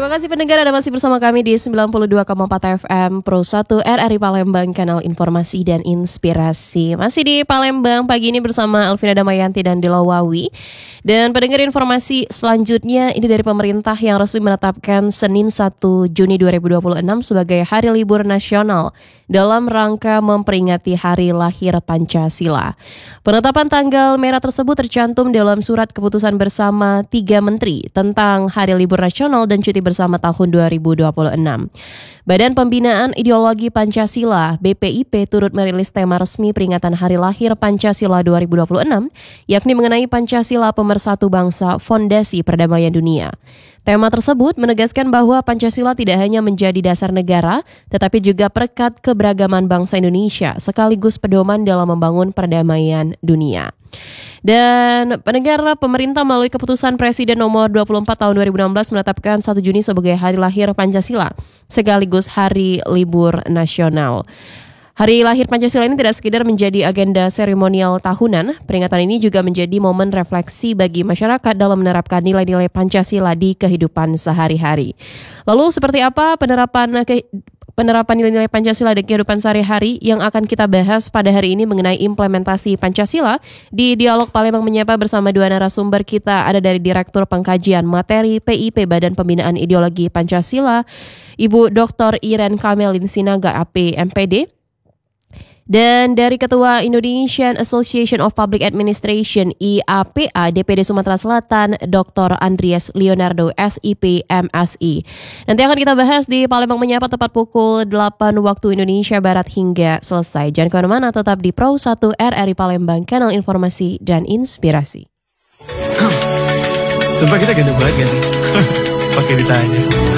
Terima kasih pendengar, Anda masih bersama kami di 92,4 FM Pro 1 RRI Palembang, kanal informasi dan inspirasi. Masih di Palembang pagi ini bersama Elvina Damayanti dan Dilawawi. Dan pendengar, informasi selanjutnya ini dari pemerintah yang resmi menetapkan Senin 1 Juni 2026 sebagai Hari Libur Nasional dalam rangka memperingati Hari Lahir Pancasila. Penetapan tanggal merah tersebut tercantum dalam surat keputusan bersama 3 menteri tentang Hari Libur Nasional dan cuti bersama tahun 2026. Badan Pembinaan Ideologi Pancasila (BPIP) turut merilis tema resmi peringatan Hari Lahir Pancasila 2026, yakni mengenai Pancasila Pemersatu Bangsa, Fondasi Perdamaian Dunia. Tema tersebut menegaskan bahwa Pancasila tidak hanya menjadi dasar negara, tetapi juga perekat keberagaman bangsa Indonesia, sekaligus pedoman dalam membangun perdamaian dunia. Dan pendengar, pemerintah melalui keputusan Presiden nomor 24 tahun 2016 menetapkan 1 Juni sebagai Hari Lahir Pancasila, sekaligus Hari Libur Nasional. Hari lahir Pancasila ini tidak sekedar menjadi agenda seremonial tahunan, peringatan ini juga menjadi momen refleksi bagi masyarakat dalam menerapkan nilai-nilai Pancasila di kehidupan sehari-hari. Lalu seperti apa penerapan nilai-nilai Pancasila di kehidupan sehari-hari yang akan kita bahas pada hari ini mengenai implementasi Pancasila di Dialog Palembang Menyapa bersama dua narasumber kita. Ada dari Direktur Pengkajian Materi PIP Badan Pembinaan Ideologi Pancasila, Ibu Dr. Iren Kamelin Sinaga AP MPD. Dan dari Ketua Indonesian Association of Public Administration IAPA DPD Sumatera Selatan, Dr. Andries Leonardo SIP MSI. Nanti akan kita bahas di Palembang Menyapa tepat pukul 8 waktu Indonesia Barat hingga selesai. Jangan kemana-mana, tetap di Pro 1 RRI Palembang, kanal informasi dan inspirasi. Sumpah kita ganteng banget gak sih? Pakai ditanya.